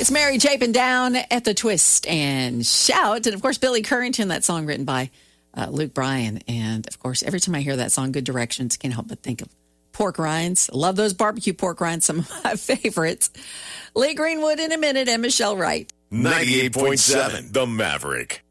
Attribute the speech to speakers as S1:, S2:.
S1: It's Mary Chapin down at the Twist and Shout. And, of course, Billy Currington, that song written by Luke Bryan. And, of course, every time I hear that song, Good Directions, can't help but think of pork rinds. I love those barbecue pork rinds, some of my favorites. Lee Greenwood in a minute and Michelle Wright.
S2: 98.7 The Maverick.